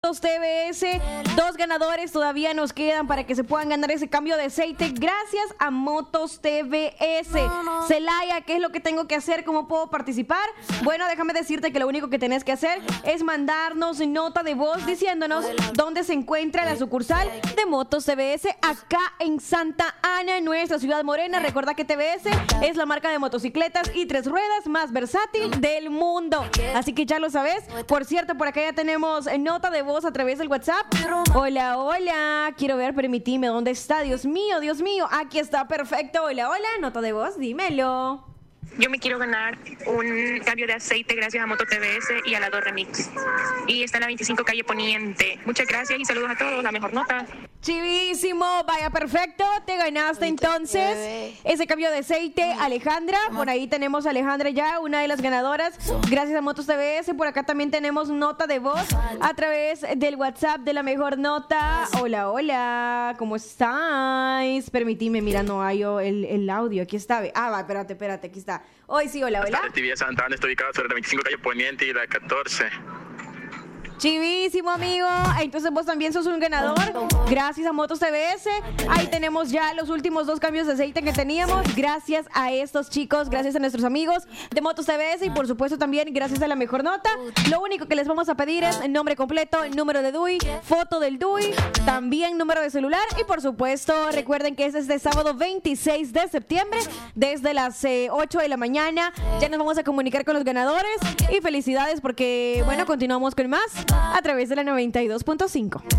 TBS, 2 ganadores todavía nos quedan para que se puedan ganar ese cambio de aceite gracias a Motos TBS. Celaya, ¿qué es lo que tengo que hacer? ¿Cómo puedo participar? Bueno, déjame decirte que lo único que tenés que hacer es mandarnos nota de voz diciéndonos dónde se encuentra la sucursal de Motos TBS acá en Santa Ana, en nuestra ciudad morena. Recuerda que TBS es la marca de motocicletas y 3 ruedas más versátil del mundo. Así que ya lo sabes. Por cierto, por acá ya tenemos nota de voz a través del WhatsApp. Hola, hola. Quiero ver, permitime, ¿dónde está? Dios mío. Aquí está, perfecto. Hola, hola. Nota de voz, dímelo. Yo me quiero ganar un cambio de aceite gracias a Moto TBS y a la 2 Remix. Y está en la 25 calle Poniente. Muchas gracias y saludos a todos. La mejor nota. Chivísimo, vaya, perfecto. Te ganaste entonces ese cambio de aceite, Alejandra. Por ahí tenemos a Alejandra ya, una de las ganadoras. Gracias a Motos TBS. Por acá también tenemos nota de voz a través del WhatsApp de la mejor nota. Hola, hola. ¿Cómo estáis? Permitime, mira, no hay el audio. Aquí está. Va, espérate, aquí está. Hoy sí, hola, hola. TV Santa Ana está ubicada sobre la 25 calle Poniente y la 14. Chivísimo, amigo. Entonces vos también sos un ganador. Gracias a Motos TBS. Ahí tenemos ya los últimos 2 cambios de aceite que teníamos. Gracias a estos chicos, gracias a nuestros amigos de Motos TBS y por supuesto también gracias a la mejor nota. Lo único que les vamos a pedir es el nombre completo, el número de DUI, foto del DUI, también número de celular y por supuesto recuerden que es este sábado 26 de septiembre desde las 8 de la mañana. Ya nos vamos a comunicar con los ganadores y felicidades porque, bueno, continuamos con más a través de la 92.5.